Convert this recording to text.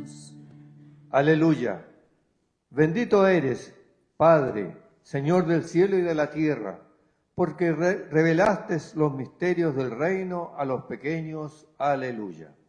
Jesús. Aleluya. Bendito eres, Padre, Señor del cielo y de la tierra, porque revelaste los misterios del reino a los pequeños. Aleluya.